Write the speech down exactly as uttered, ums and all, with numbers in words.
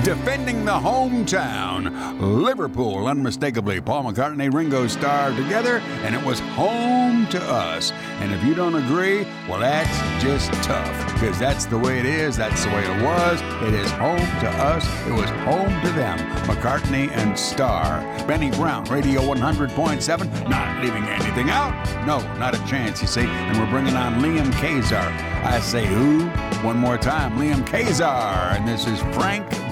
defending the hometown. Liverpool, unmistakably. Paul McCartney, Ringo Starr together, and it was home to us. And if you don't agree, well, that's just tough, because that's the way it is. That's the way it was. It is home to us. It was home to them. McCartney and Starr. Benny Brown, Radio one hundred point seven, not leaving anything out. No, not a chance, you see. And we're bringing on Liam Kazar. I say who? One more time, Liam Kazar. And this is Frank